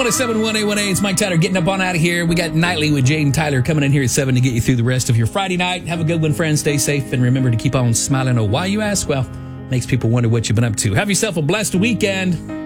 1071-818. It's Mike Tyler getting up on out of here. We got Nightly with Jane Tyler coming in here at 7 to get you through the rest of your Friday night. Have a good one, friends. Stay safe. And remember to keep on smiling. Oh, why, you ask? Well, makes people wonder what you've been up to. Have yourself a blessed weekend.